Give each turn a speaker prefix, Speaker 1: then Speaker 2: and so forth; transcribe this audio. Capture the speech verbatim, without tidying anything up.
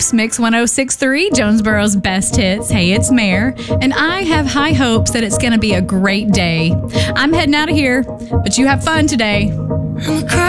Speaker 1: folks. Mix one oh six point three, Jonesboro's best hits. Hey, it's Mare, and I have high hopes that it's going to be a great day. I'm heading out of here, but you have fun today.